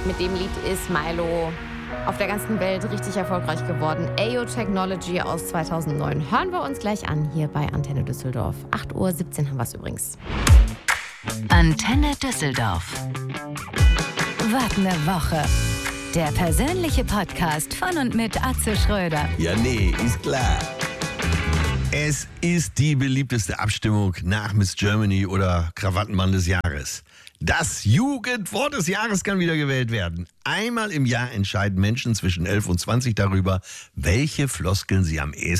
Mit dem Lied ist Milo auf der ganzen Welt richtig erfolgreich geworden. AO Technology aus 2009. Hören wir uns gleich an hier bei Antenne Düsseldorf. 8:17 Uhr haben wir es übrigens. Antenne Düsseldorf. Was ne Woche. Der persönliche Podcast von und mit Atze Schröder. Ja, nee, ist klar. Es ist die beliebteste Abstimmung nach Miss Germany oder Krawattenmann des Jahres. Das Jugendwort des Jahres kann wieder gewählt werden. Einmal im Jahr entscheiden Menschen zwischen 11 und 20 darüber, welche Floskeln sie am ehesten